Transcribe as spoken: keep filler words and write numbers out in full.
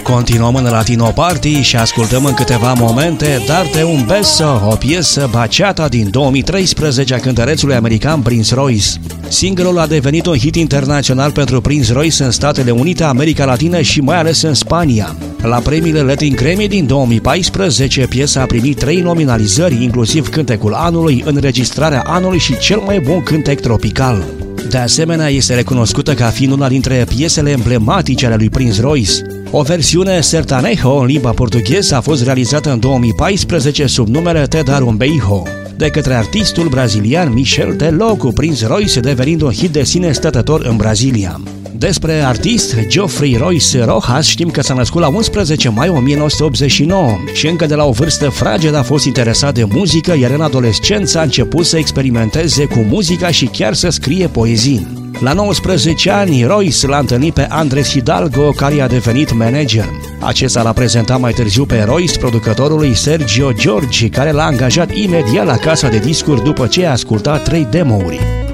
Continuăm în Latino Party și ascultăm în câteva momente Darte un beso, o piesă bachata din două mii treisprezece a cântărețului american Prince Royce. Singurul a devenit un hit internațional pentru Prince Royce în Statele Unite, America Latină și mai ales în Spania. La premiile Latin Grammy din două mii paisprezece, piesa a primit trei nominalizări, inclusiv cântecul anului, înregistrarea anului și cel mai bun cântec tropical. De asemenea, este recunoscută ca fiind una dintre piesele emblematice ale lui Prince Royce. O versiune Sertanejo în limba portugheză a fost realizată în două mii paisprezece sub numele Te Dar un Beijo de către artistul brazilian Michel Teló, cu Prince Royce devenind un hit de sine stătător în Brazilia. Despre artist Geoffrey Royce Rojas știm că s-a născut la unsprezece mai o mie nouă sute optzeci și nouă și încă de la o vârstă fragedă a fost interesat de muzică, iar în adolescență a început să experimenteze cu muzica și chiar să scrie poezii. La nouăsprezece ani, Royce l-a întâlnit pe Andres Hidalgo, care i-a devenit manager. Acesta l-a prezentat mai târziu pe Royce producătorului Sergio George, care l-a angajat imediat la casa de discuri după ce a ascultat trei demo-uri.